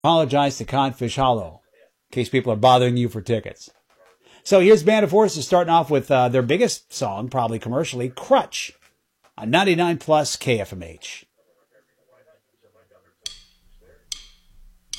Apologize to Codfish Hollow, in case people are bothering you for tickets. So here's Band of Horses starting off with their biggest song, probably commercially, Crutch, on 99 plus KFMH.